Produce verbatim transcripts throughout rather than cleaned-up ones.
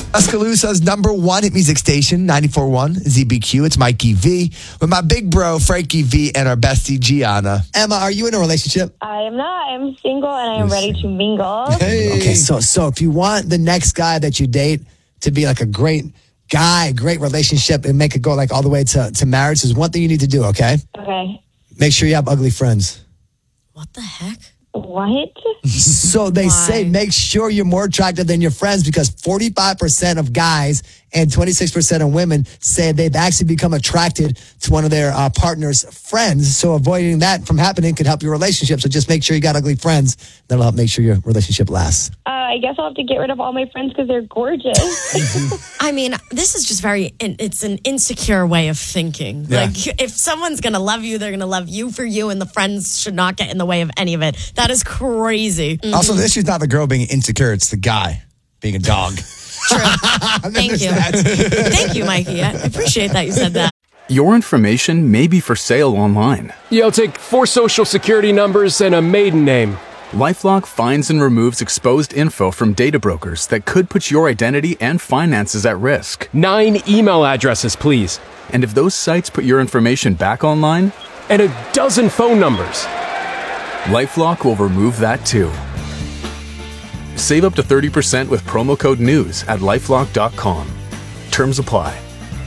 Tuscaloosa's number one hit music station, ninety-four point one Z B Q. It's Mikey V with my big bro, Frankie V, and our bestie, Gianna. Emma, are you in a relationship? I am not. I'm single and I am ready to mingle. Hey. Okay, so so if you want the next guy that you date to be like a great guy, great relationship, and make it go like all the way to, to marriage, there's one thing you need to do, okay? Okay. Make sure you have ugly friends. What the heck? What? So they Why? say make sure you're more attractive than your friends because forty-five percent of guys and twenty-six percent of women say they've actually become attracted to one of their uh, partner's friends. So avoiding that from happening could help your relationship. So just make sure you got ugly friends. That'll help make sure your relationship lasts. Uh, I guess I'll have to get rid of all my friends because they're gorgeous. I mean, this is just very, it's an insecure way of thinking. Yeah. Like, if someone's going to love you, they're going to love you for you, and the friends should not get in the way of any of it. That is crazy. Mm. Also, the issue's not the girl being insecure, it's the guy being a dog. True. Thank you. Thank you, Mikey. I appreciate that you said that. Your information may be for sale online. Yeah, I'll take four social security numbers and a maiden name. LifeLock finds and removes exposed info from data brokers that could put your identity and finances at risk. Nine email addresses, please. And if those sites put your information back online, And a dozen phone numbers. LifeLock will remove that too. Save up to thirty percent with promo code NEWS at lifelock dot com. Terms apply.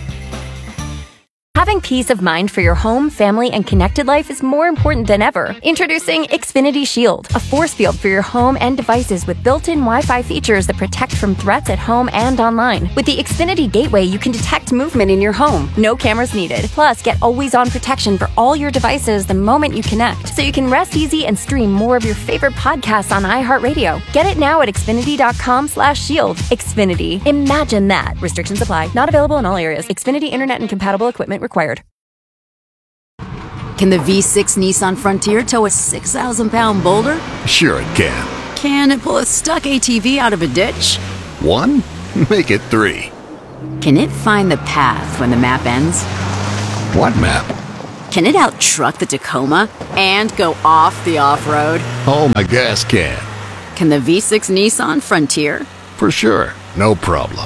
Having peace of mind for your home, family, and connected life is more important than ever. Introducing Xfinity Shield, a force field for your home and devices with built-in Wi-Fi features that protect from threats at home and online. With the Xfinity Gateway, you can detect movement in your home. No cameras needed. Plus, get always-on protection for all your devices the moment you connect, so you can rest easy and stream more of your favorite podcasts on iHeartRadio. Get it now at xfinity.com slash shield. Xfinity. Imagine that. Restrictions apply. Not available in all areas. Xfinity Internet and compatible equipment required. Can the V six Nissan Frontier tow a six thousand pound boulder? Sure it can. Can it pull a stuck A T V out of a ditch? One? Make it three. Can it find the path when the map ends? What map? Can it out-truck the Tacoma and go off the off-road? Oh, my gas can. Can the V six Nissan Frontier? For sure. No problem.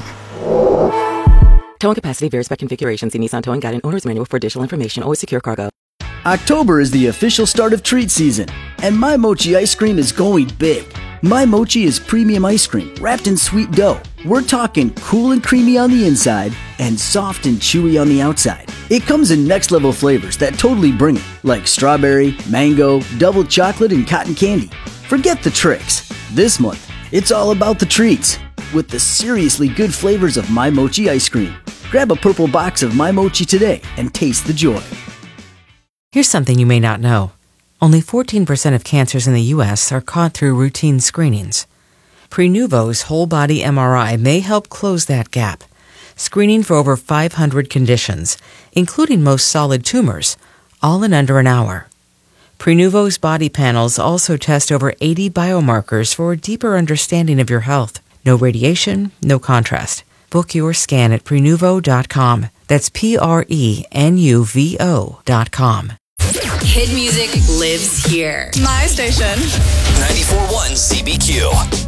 Towing capacity varies by configuration. See Nissan Towing Guide and Owner's Manual for additional information. Always secure cargo. October is the official start of treat season, and My Mochi ice cream is going big. My Mochi is premium ice cream wrapped in sweet dough. We're talking cool and creamy on the inside and soft and chewy on the outside. It comes in next level flavors that totally bring it, like strawberry, mango, double chocolate, and cotton candy. Forget the tricks. This month, it's all about the treats with the seriously good flavors of My Mochi ice cream. Grab a purple box of My Mochi today and taste the joy. Here's something you may not know. Only fourteen percent of cancers in the U S are caught through routine screenings. Prenuvo's whole-body M R I may help close that gap, screening for over five hundred conditions, including most solid tumors, all in under an hour. Prenuvo's body panels also test over eighty biomarkers for a deeper understanding of your health. No radiation, no contrast. Book your scan at prenuvo dot com. That's P R E N U V O dot com. Hit music lives here. My station. ninety-four point one Z B Q.